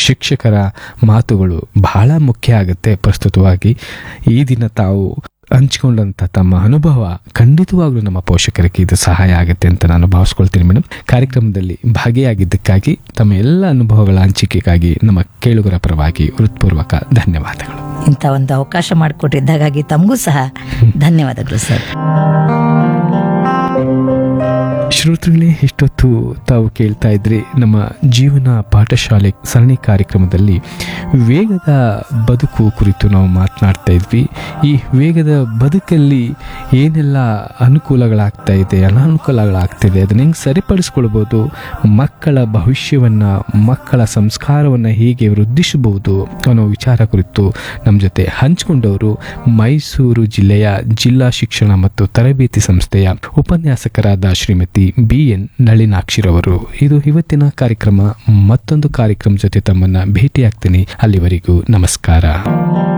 ಶಿಕ್ಷಕರ ಮಾತುಗಳು ಬಹಳ ಮುಖ್ಯ ಆಗುತ್ತೆ. ಪ್ರಸ್ತುತವಾಗಿ ಈ ದಿನ ತಾವು ಹಂಚಿಕೊಂಡಂಥ ತಮ್ಮ ಅನುಭವ ಖಂಡಿತವಾಗ್ಲೂ ನಮ್ಮ ಪೋಷಕರಿಗೆ ಇದು ಸಹಾಯ ಆಗುತ್ತೆ ಅಂತ ನಾನು ಭಾವಿಸ್ಕೊಳ್ತೀನಿ ಮೇಡಮ್. ಕಾರ್ಯಕ್ರಮದಲ್ಲಿ ಭಾಗಿಯಾಗಿದ್ದಕ್ಕಾಗಿ ತಮ್ಮ ಎಲ್ಲ ಅನುಭವಗಳ ಹಂಚಿಕೆಗಾಗಿ ನಮ್ಮ ಕೇಳುಗರ ಪರವಾಗಿ ಹೃತ್ಪೂರ್ವಕ ಧನ್ಯವಾದಗಳು. ಇಂಥ ಒಂದು ಅವಕಾಶ ಮಾಡಿಕೊಟ್ಟಿದ್ದಾಗಾಗಿ ತಮಗೂ ಸಹ ಧನ್ಯವಾದಗಳು ಸರ್. ಶ್ರೋತೃಗಳೇ, ಇಷ್ಟೊತ್ತು ತಾವು ಕೇಳ್ತಾ ಇದ್ರಿ ನಮ್ಮ ಜೀವನ ಪಾಠಶಾಲೆ ಸರಣಿ ಕಾರ್ಯಕ್ರಮದಲ್ಲಿ ವೇಗದ ಬದುಕು ಕುರಿತು ನಾವು ಮಾತನಾಡ್ತಾ ಇದ್ವಿ. ಈ ವೇಗದ ಬದುಕಲ್ಲಿ ಏನೆಲ್ಲ ಅನುಕೂಲಗಳಾಗ್ತಾ ಇದೆ, ಅನಾನುಕೂಲಗಳಾಗ್ತಿದೆ, ಅದನ್ನ ಹೆಂಗೆ ಸರಿಪಡಿಸ್ಕೊಳ್ಬೋದು, ಮಕ್ಕಳ ಭವಿಷ್ಯವನ್ನು, ಮಕ್ಕಳ ಸಂಸ್ಕಾರವನ್ನು ಹೇಗೆ ವೃದ್ಧಿಸಬಹುದು ಅನ್ನೋ ವಿಚಾರ ಕುರಿತು ನಮ್ಮ ಜೊತೆ ಹಂಚಿಕೊಂಡವರು ಮೈಸೂರು ಜಿಲ್ಲೆಯ ಜಿಲ್ಲಾ ಶಿಕ್ಷಣ ಮತ್ತು ತರಬೇತಿ ಸಂಸ್ಥೆಯ ಉಪನ್ಯಾಸಕರಾದ ಶ್ರೀಮತಿ BN ನಳಿನಾಕ್ಷಿರವರು. ಇದು ಇವತ್ತಿನ ಕಾರ್ಯಕ್ರಮ. ಮತ್ತೊಂದು ಕಾರ್ಯಕ್ರಮ ಜೊತೆ ತಮ್ಮನ್ನ ಭೇಟಿಯಾಗ್ತೀನಿ. ಅಲ್ಲಿವರೆಗೂ ನಮಸ್ಕಾರ.